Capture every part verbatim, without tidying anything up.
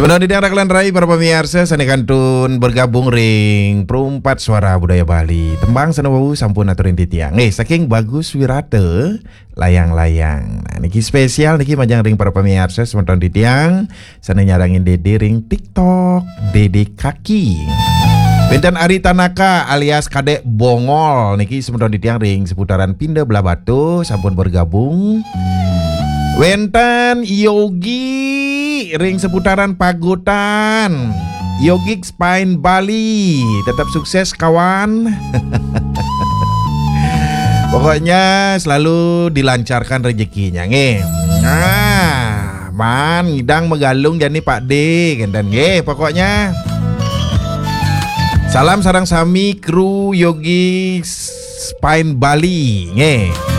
Sebenarnya di Raklan Rai para pemirsa sani kantun bergabung ring perumpat suara budaya Bali. Tembang senawu sampun aturin titiang. Eh saking bagus wirate layang-layang. Nah niki spesial niki majang ring para pemirsa sementara titiang sani nyarangin Dede ring TikTok Dede Kaki. Benten Ari Tanaka alias Kadek Bongol niki sementara titiang ring seputaran Pindah Belah Batu sampun bergabung. Wenten Yogi ring seputaran Pagotan, Yogik Spine Bali. Tetap sukses kawan. Pokoknya selalu dilancarkan rezekinya nge. Nah, man ngidang megalung jani Pak D dan nge pokoknya. Salam sarang sami kru Yogik Spine Bali nge.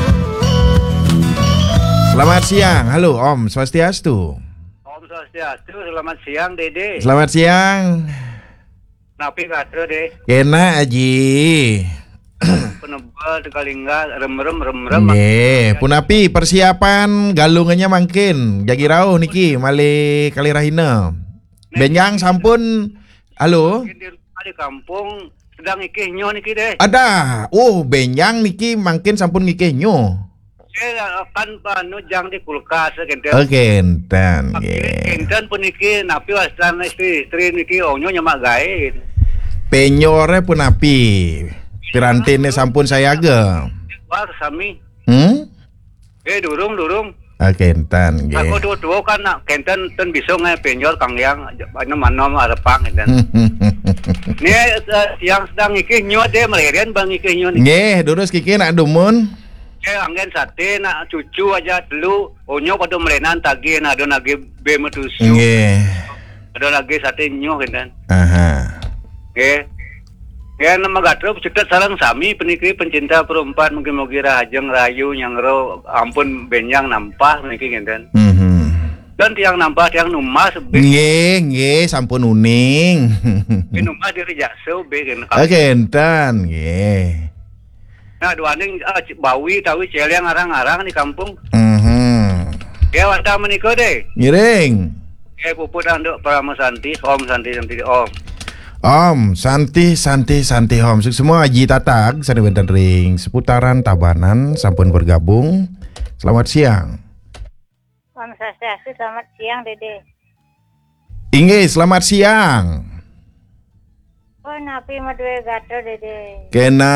Selamat siang, halo Om Swastiastu. Om Swastiastu, selamat siang Dede. Selamat siang. Napi katra deh. Kena aji. Penebal tegalingga rem-rem rem-rem. Nggih, punapi persiapan galungannya mangkin. Jagi rauh niki male kalirahina. Benjang sampun. Halo. Di kampung sedang ikih nyo niki deh. Ada. Oh, benjang niki mangkin sampun ngikih nyo. Saya akan panu jang di kulkas kenten. Oke, enten nggih. Kenten puniki napi wastan istri istri niki onyo nyemak gawe. Penyore punapi. Pirantine sampun saya ge. Wah sami. Hmm? Eh durung durung. Oke, enten nggih. Aku dua-dua kan kenten ten bisa nge penyor kang yang anu manom arepang kenten. Nih yang sedang ikih nyo deh melerian bang ikih nyo. Nggih, durus kiki nak dumun. Eh angin sate nak cucu aja dulu onyo pada melenan tagi nak ada lagi bemetusu. Nggih. Ada lagi sate nyo kan. Aha. Nggih. Ya nama gatro cetet sareng sami peniki pencinta perempat mungkin-mungkin rajeng rayu yang ro ampun benyang nampah niki kan. Mhm. Dan tiang nampah tiang numas be. Nggih, nggih sampun uning. Numas dari jakso be kan. Oke, enten nggih. Nah duaning uh, bawi tawi celeng arang-arang di kampung. Mhm. Ya wata menika deh. Ngiring. Eh puput anduk Prama Santi, Om Santi Santi Om. Om Santi Santi Santi Om. Semua aji tatag sane benten ring seputaran Tabanan sampun bergabung. Selamat siang. Om Swastiastu, selamat siang Dede. Inggih, selamat siang. Oh napi madue gato Dede. Kena.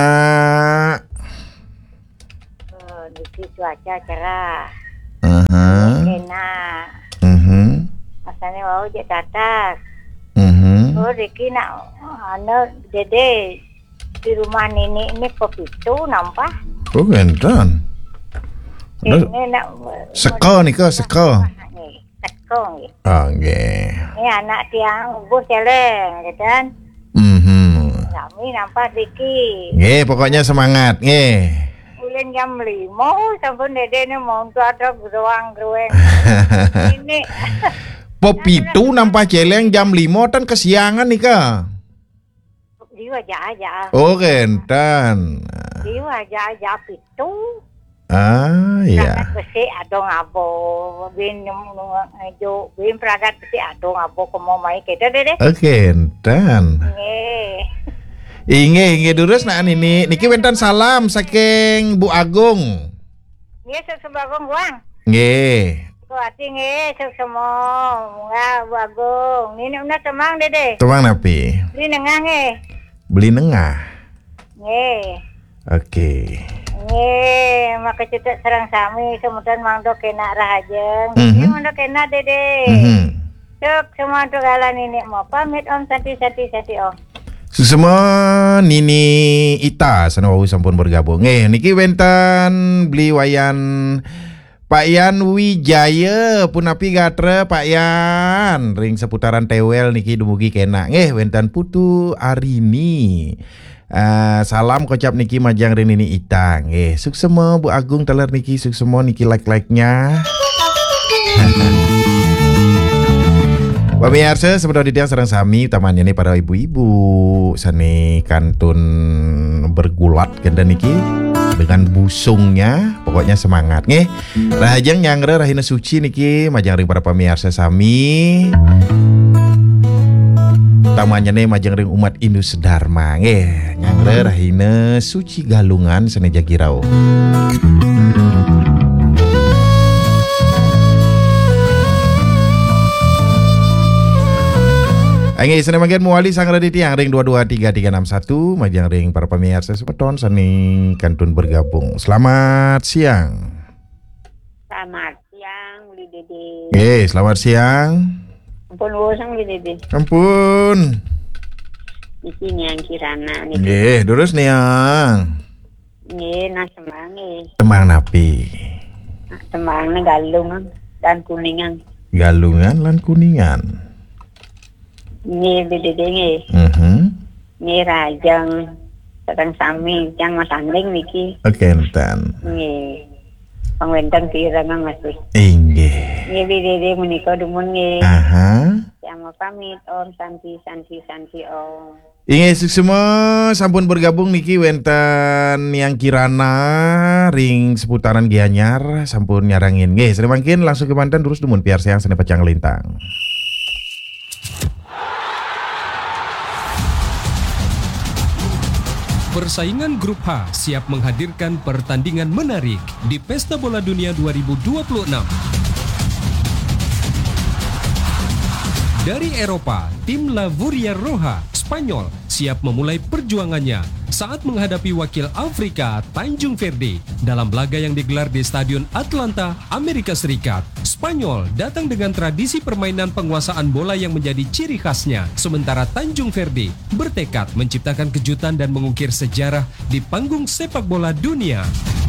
Oh diki cuaca cerah. Aha. Kena. Mhm. Asane wau je tatak. Mhm. Oh diki nak anu Dede di rumah nini ini kopitu nampak. Oh, enten. Ini nak Seko nih ke seko. Seko nggih. Oh, nggih. Ini anak tiang ubuh celeng gitu kan. Mhm. Kami nampak diki. Nggih, pokoknya semangat nggih. Ulin jam lima sampun Dede ini mau ada geruang-gerueng. Ini Popitu nampak celeng jam lima tan kesiangan nih ke. Diwa aja. Oh, enten. Diwa aja pitu. Ah, iya. Pragat besi ado ngabo. Bin jo bin pragat besi ado ngabo komo mai kita Dede. Oke, enten. Nggih. Inge, inge durus nak ini. Niki wenten salam saking Bu Agung. Nggih sebagong buang. Nggih. Kuati nggih semua. Enggak bagung. Ini udah semang Dede. Tuang napi. Ini nengah nggih. Beli nengah. Nggih. Oke. Nggih, maka cetek serang sami kemudian mangdo kena rahajeng. Mhm. Ini mangdo kena Dede. Mhm. Cuk semua tu galan ini mau pamit Om Santi Santi Santi Om. Semua Nini Ita sanawau sampun bergabung. Eh niki wenten beli wayan Pak Yan Wijaya punapi gatre Pak Yan ring seputaran Tewel niki dumugi kena. Eh wenten Putu Arini. Uh, salam kocap niki majang ring Nini Ita. Eh suksemo Bu Agung teler niki suksemo niki like-like-nya. Pemirsa sebenarnya dia serang sami utamanya nih para ibu-ibu sani kantun bergulat kenda niki dengan busungnya pokoknya semangat nggih. Rahajeng nyangre rahina suci niki majang ring para pemirsa sami Utamanya nih majeng ring umat Indus Dharma nggih nyangre rahina Suci Galungan Seneja Girau. Angge sene bagian muali sang radi tiang ring dua dua tiga tiga enam satu majang ring para pemirsa sepeton sani kantun bergabung. Selamat siang. Selamat siang, Uli Dede. Eh, selamat siang. Ampun, wosang Uli Dede. Ampun. Di sini yang Kirana nih. Nggih, terus nih yang. Nggih, nah semangi. Temang napi. Nah, semangnya galung dan kuningan. Galungan lan kuningan. Nggih, Uli Dede nggih. Mhm. Nggih rajang sareng sami yang Mas Anding niki. Oke, enten. Nggih. Pangwentang kirana Mas. Inggih. Nggih, Uli Dede menika dumun nggih. Aha. Yang mau pamit Om Santi Santi Santi Om. Inggih semua sampun bergabung niki wenten yang Kirana ring seputaran Gianyar sampun nyarangin. Nggih, sedaya mangkin langsung ke mantan terus dumun piar sayang sene pacang lintang. Persaingan Grup H siap menghadirkan pertandingan menarik di Pesta Bola Dunia dua ribu dua puluh enam. Dari Eropa, tim La Furia Roja, Spanyol, siap memulai perjuangannya saat menghadapi wakil Afrika, Tanjung Verde, dalam laga yang digelar di Stadion Atlanta, Amerika Serikat. Spanyol datang dengan tradisi permainan penguasaan bola yang menjadi ciri khasnya, sementara Tanjung Verde bertekad menciptakan kejutan dan mengukir sejarah di panggung sepak bola dunia.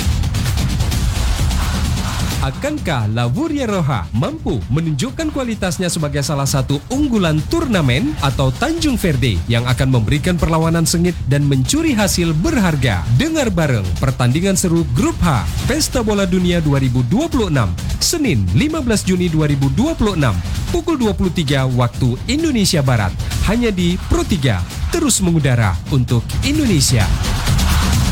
Akankah La Furia Roja mampu menunjukkan kualitasnya sebagai salah satu unggulan turnamen atau Tanjung Verde yang akan memberikan perlawanan sengit dan mencuri hasil berharga? Dengar bareng pertandingan seru Grup H Pesta Bola Dunia dua ribu dua puluh enam Senin lima belas Juni dua ribu dua puluh enam pukul dua puluh tiga waktu Indonesia Barat hanya di Pro tiga terus mengudara untuk Indonesia.